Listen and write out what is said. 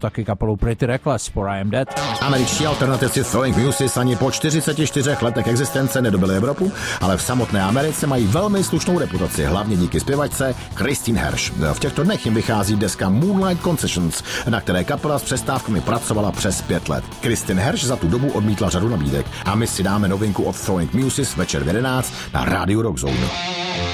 taky kapelou Pretty Reckless for I Am Dead. Američtí alternativci Throwing Muses ani po 44 letech existence nedobili Evropu, ale v samotné Americe mají velmi slušnou reputaci, hlavně díky zpěvačce Christine Hersh. V těchto dnech jim vychází deska Moonlight Concessions, na které kapela s přestávkami pracovala přes 5 let. Christine Hersh za tu dobu odmítla řadu nabídek a my si dáme novinku od Throwing Muses večer v 11 na rádiu Rock Zone.